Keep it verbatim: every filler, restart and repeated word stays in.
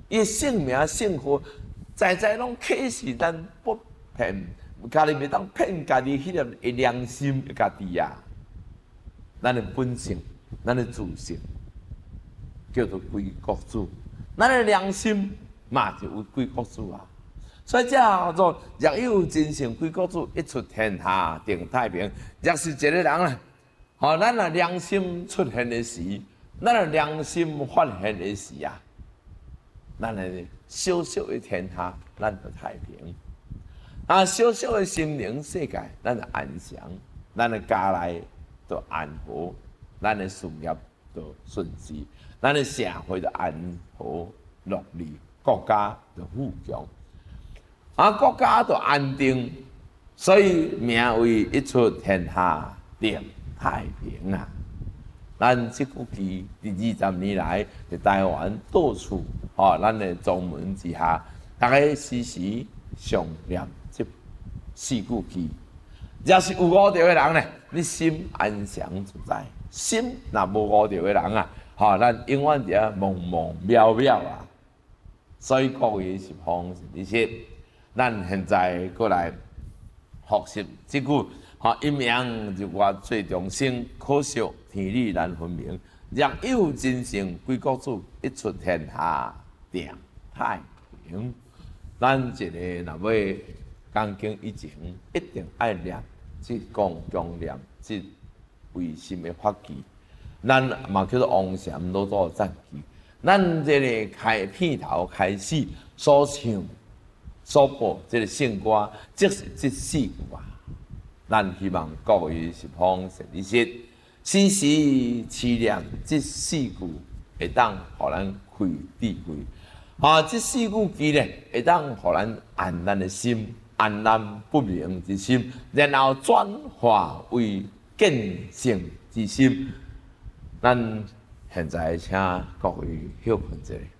伊性命幸福，在在拢启示咱不骗，家己袂当骗家己迄个良心的家己啊。咱的本性，咱的自性，叫做归国主。咱的良心嘛就有归国主啊。所以这叫做若有真性归国主，一出天下定太平。若是一个人啊，吼，咱的良心出现的时，咱的良心发现的时啊，咱的小小的天下，咱就太平。啊，小小的心灵世界，咱就安详，咱的家内就安和，咱的事业就顺遂，咱的社会就安和乐利，国家就富强。啊，国家就安定，所以名为一出天下定太平啊！咱这句句伫二十年来，伫台湾到处吼，咱的宗门之下，大家时时常念这四句句。若是有悟着的人呢，你心安详自在；心若无悟着的人啊，吼，咱永远伫遐茫茫渺渺啊！所以各位是方是你说。咱现在过来复习这句，哈，一命就我最重生，可惜天理难分明。若有真性归国主，一出天下定太平。咱一个若要讲经以前，一定爱念即讲强念即唯心的法器。咱嘛叫做王禅老祖赞器。咱这个开片头开始所唱。所播这个圣歌，即是这四句话。咱希望各位是方善知识，时时持念这四句，会当互咱开智慧。啊，这四句句呢，会当互咱安咱的心，安咱不明之心，然后转化为见性之心。咱现在请各位休困一下。